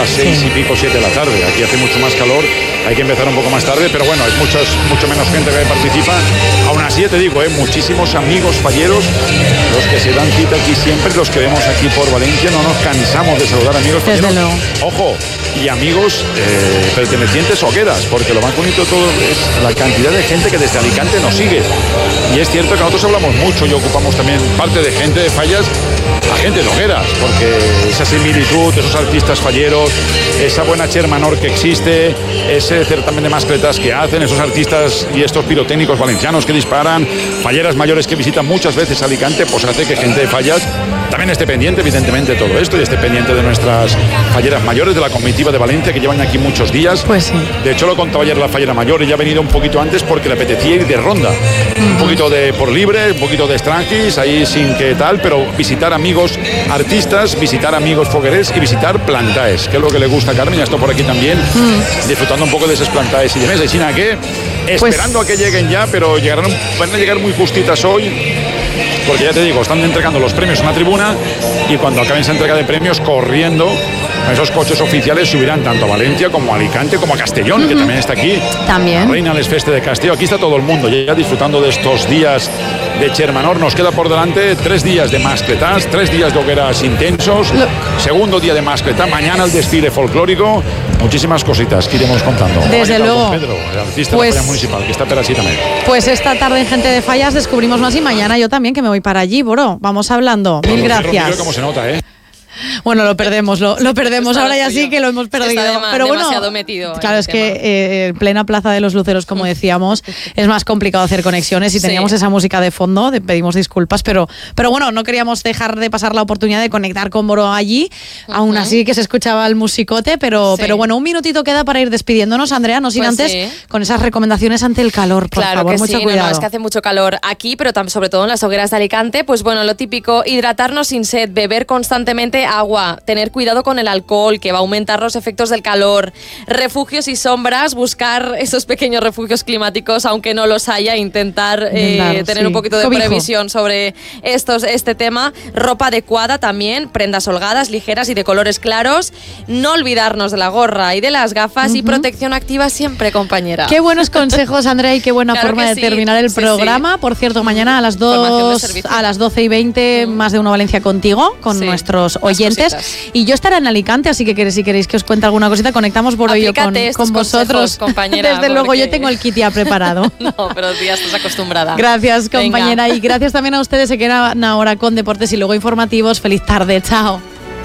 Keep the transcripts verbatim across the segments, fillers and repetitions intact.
las seis sí. y pico, siete de la tarde. Aquí hace mucho más calor, hay que empezar un poco más tarde, pero bueno, es muchos, mucho menos gente que participa. Aún así, te digo, ¿eh? muchísimos amigos falleros, los que se dan cita aquí siempre, los que vemos aquí por Valencia, no nos cansamos de saludar amigos falleros. Ojo, y amigos eh, pertenecientes a hogueras, porque lo más bonito de todo es la cantidad de gente que desde Alicante nos sigue. Y es cierto que nosotros hablamos mucho y ocupamos también parte de gente de fallas a gente de hogueras, porque esa similitud, esos artistas falleros, esa buena Chermanor que existe, ese certamen de mascletas que hacen, esos artistas y estos pirotécnicos valencianos que disparan, falleras mayores que visitan muchas veces Alicante, pues hace que gente de fallas también esté pendiente, evidentemente, de todo esto y esté pendiente de nuestras falleras mayores, de la comitiva de Valencia, que llevan aquí muchos días. Pues sí. De hecho, lo contaba ayer la fallera mayor, ella ha venido un poquito antes porque le apetecía ir de ronda. Uh-huh. Un poquito de por libre, un poquito de extranjis, ahí sin que tal, pero visitar amigos artistas, visitar amigos fogueres y visitar plantaes, que es lo que le gusta a Carmen, ya está por aquí también, uh-huh. disfrutando un poco de esos plantaes y de mesa. Y China, que esperando pues... a que lleguen ya, pero llegarán, van a llegar muy justitas hoy, porque ya te digo, están entregando los premios en la tribuna y cuando acaben esa entrega de premios, corriendo, esos coches oficiales subirán tanto a Valencia como a Alicante como a Castellón, uh-huh. que también está aquí. También. Reina Les Feste de Castelló. Aquí está todo el mundo ya disfrutando de estos días de Chermanor. Nos queda por delante tres días de mascletas, tres días de hogueras intensos, Lo... segundo día de mascletá, mañana el desfile folclórico, muchísimas cositas que iremos contando. Desde luego. Pedro, el artista pues, de la falla municipal, que está por así también. Pues esta tarde en Gente de Fallas descubrimos más y mañana yo también, que me voy para allí, Boro. Vamos hablando. Mil Pero gracias. Mira cómo se nota, ¿eh? Bueno, lo perdemos, lo, lo perdemos ahora ya sí que lo hemos perdido. Está pero bueno, demasiado metido. Claro, es que eh, en plena Plaza de los Luceros, como decíamos, es más complicado hacer conexiones y teníamos sí. esa música de fondo, de, pedimos disculpas, pero, pero bueno, no queríamos dejar de pasar la oportunidad de conectar con Boro allí, uh-huh. aún así que se escuchaba el musicote, pero, sí. pero bueno, un minutito queda para ir despidiéndonos, Andrea, no sin pues antes sí. con esas recomendaciones ante el calor, por claro favor, que mucho sí, cuidado. No, no, es que hace mucho calor aquí, pero tam- sobre todo en las hogueras de Alicante, pues bueno, lo típico, hidratarnos sin sed, beber constantemente agua, tener cuidado con el alcohol, que va a aumentar los efectos del calor, refugios y sombras, buscar esos pequeños refugios climáticos, aunque no los haya, intentar eh, claro, tener sí. un poquito de Cobijo. previsión sobre estos, este tema, ropa adecuada también, prendas holgadas, ligeras y de colores claros, no olvidarnos de la gorra y de las gafas uh-huh. y protección activa siempre, compañera. Qué buenos consejos, Andrea, y qué buena claro forma de sí. terminar el sí, programa. Sí. Por cierto, mañana a las dos, a las doce y veinte, mm. más de Uno Valencia contigo, con sí. nuestros oyentes. Y yo estaré en Alicante, así que si queréis que os cuente alguna cosita, conectamos por hoy con, con vosotros. Compañera, Desde luego, yo tengo el kit ya preparado. No, pero ya estás acostumbrada. Gracias, compañera. Venga. Y gracias también a ustedes. Se quedan ahora con deportes y luego informativos. Feliz tarde. Chao.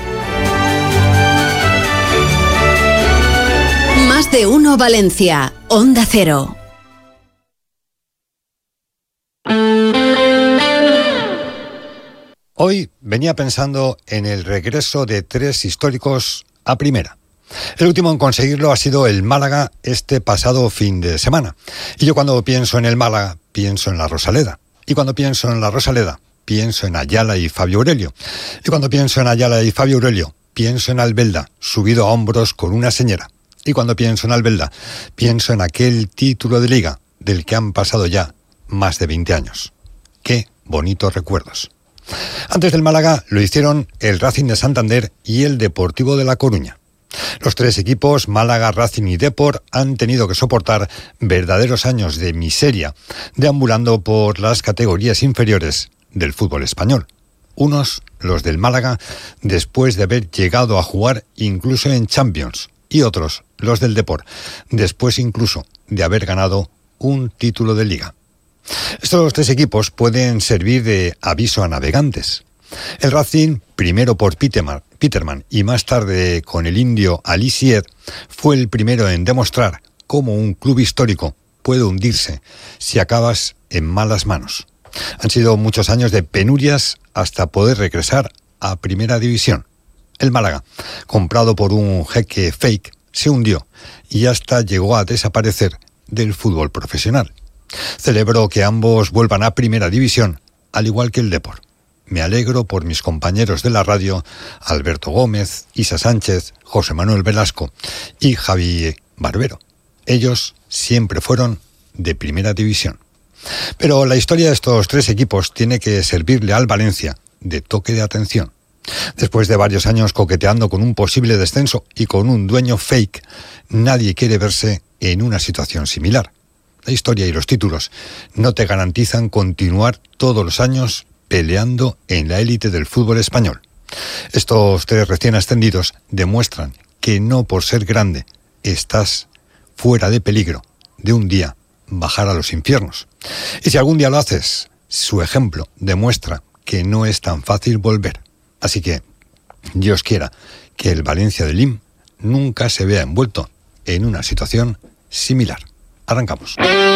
Más de Uno Valencia. Onda Cero. Hoy venía pensando en el regreso de tres históricos a primera. El último en conseguirlo ha sido el Málaga este pasado fin de semana. Y yo cuando pienso en el Málaga, pienso en la Rosaleda. Y cuando pienso en la Rosaleda, pienso en Ayala y Fabio Aurelio. Y cuando pienso en Ayala y Fabio Aurelio, pienso en Albelda, subido a hombros con una señora. Y cuando pienso en Albelda, pienso en aquel título de liga del que han pasado ya más de veinte años. ¡Qué bonitos recuerdos! Antes del Málaga lo hicieron el Racing de Santander y el Deportivo de La Coruña. Los tres equipos, Málaga, Racing y Depor, han tenido que soportar verdaderos años de miseria, deambulando por las categorías inferiores del fútbol español. Unos, los del Málaga, después de haber llegado a jugar incluso en Champions, y otros, los del Depor, después incluso de haber ganado un título de liga. Estos tres equipos pueden servir de aviso a navegantes. El Racing, primero por Peterman, Peterman y más tarde con el indio Ali Sied, fue el primero en demostrar cómo un club histórico puede hundirse si acabas en malas manos. Han sido muchos años de penurias hasta poder regresar a Primera División. El Málaga, comprado por un jeque fake, se hundió y hasta llegó a desaparecer del fútbol profesional. Celebro que ambos vuelvan a Primera División, al igual que el Depor. Me alegro por mis compañeros de la radio, Alberto Gómez, Isa Sánchez, José Manuel Velasco y Javi Barbero. Ellos siempre fueron de Primera División. Pero la historia de estos tres equipos tiene que servirle al Valencia de toque de atención. Después de varios años coqueteando con un posible descenso y con un dueño fake, nadie quiere verse en una situación similar. La historia y los títulos no te garantizan continuar todos los años peleando en la élite del fútbol español. Estos tres recién ascendidos demuestran que no por ser grande estás fuera de peligro de un día bajar a los infiernos. Y si algún día lo haces, su ejemplo demuestra que no es tan fácil volver. Así que, Dios quiera que el Valencia de Lim nunca se vea envuelto en una situación similar. Arrancamos.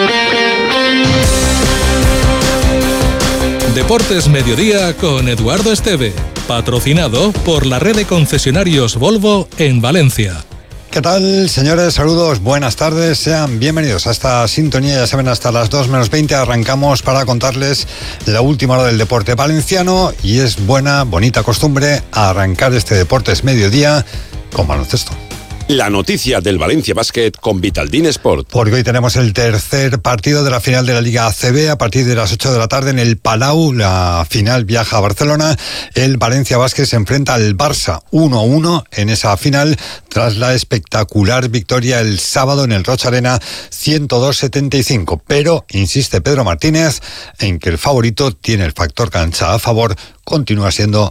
Deportes Mediodía con Eduardo Esteve, patrocinado por la red de concesionarios Volvo en Valencia. ¿Qué tal, señores? Saludos, buenas tardes, sean bienvenidos a esta sintonía. Ya saben, hasta las dos menos veinte arrancamos para contarles la última hora del deporte valenciano y es buena, bonita costumbre arrancar este Deportes Mediodía con baloncesto. La noticia del Valencia Basket con Vitaldin Sport. Porque hoy tenemos el tercer partido de la final de la Liga A C B a partir de las ocho de la tarde en el Palau. La final viaja a Barcelona. El Valencia Basket se enfrenta al Barça uno a uno en esa final tras la espectacular victoria el sábado en el Roig Arena ciento dos a setenta y cinco. Pero insiste Pedro Martínez en que el favorito tiene el factor cancha a favor. Continúa siendo